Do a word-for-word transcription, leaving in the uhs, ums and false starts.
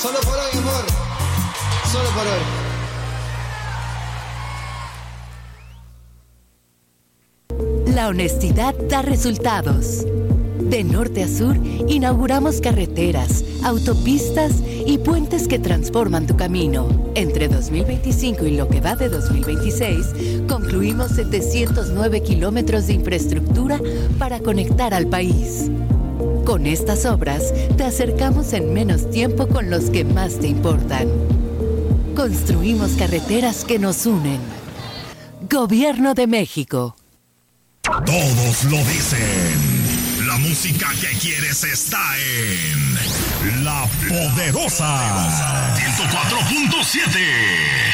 Solo por hoy, amor. Solo por hoy. La honestidad da resultados. De norte a sur, inauguramos carreteras, autopistas y puentes que transforman tu camino. Entre dos mil veinticinco y lo que va de dos mil veintiséis, concluimos setecientos nueve kilómetros de infraestructura para conectar al país. Con estas obras, te acercamos en menos tiempo con los que más te importan. Construimos carreteras que nos unen. Gobierno de México. Todos lo dicen. La música que quieres está en La Poderosa ciento cuatro punto siete.